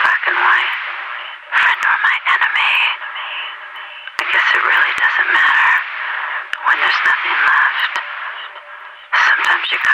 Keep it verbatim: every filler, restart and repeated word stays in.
black and white, friend or my enemy. I guess it really doesn't matter when there's nothing left. Sometimes you